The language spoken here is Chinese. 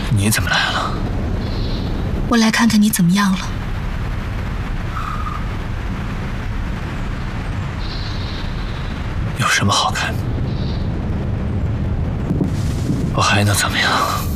你怎么来了？ 我来看看你怎么样了。 有什么好看的？我还能怎么样？